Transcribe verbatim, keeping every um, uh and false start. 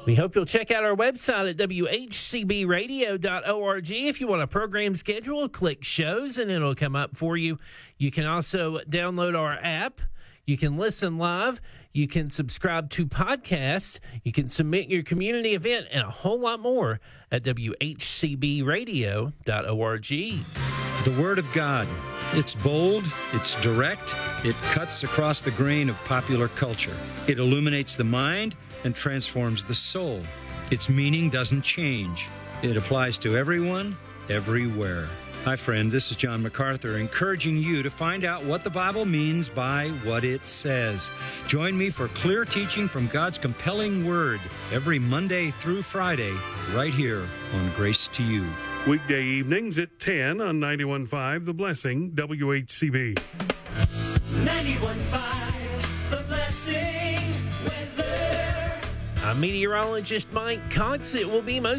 We hope you'll check out our website at w h c b radio dot org. If you want a program schedule, click shows and it'll come up for you. You can also download our app. You can listen live. You can subscribe to podcasts. You can submit your community event and a whole lot more at w h c b radio dot org. The Word of God. It's bold, it's direct, it cuts across the grain of popular culture. It illuminates the mind and transforms the soul. Its meaning doesn't change. It applies to everyone, everywhere. Hi, friend. This is John MacArthur, encouraging you to find out what the Bible means by what it says. Join me for clear teaching from God's compelling Word every Monday through Friday, right here on Grace to You. Weekday evenings at ten on ninety-one point five The Blessing, W H C B. ninety-one point five The Blessing weather. I'm meteorologist Mike Cox. It will be most